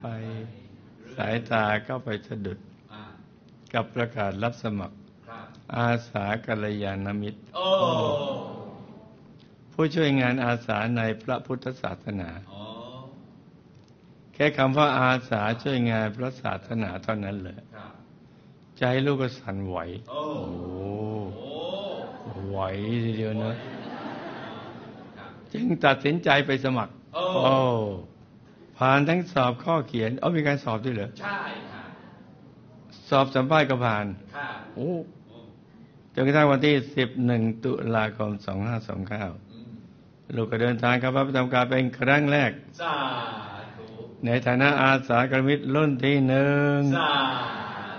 ไปสายตาก็ไปสะดุดกับประกาศรับสมัครอาสากัลยาณมิตรผู้ช่วยงานอาสาในพระพุทธศาสนาแค่คำว่าอาสาช่วยงานพระศาสนาเท่านั้นเลยใจลูกก็สั่นไหวไหวทีเดียวนะจึงตัดสินใจไปสมัครผ่านทั้งสอบข้อเขียนมีการสอบด้วยเหรอใช่ค่ะสอบสัมภาษณ์ก็ผ่านจนกระทั่งวันที่11 ตุลาคม 2529ลูกก็เดินทางเข้ารับประจำการเป็นครั้งแรกในฐานะอาสากัลยาณมิตรรุ่นที่ 1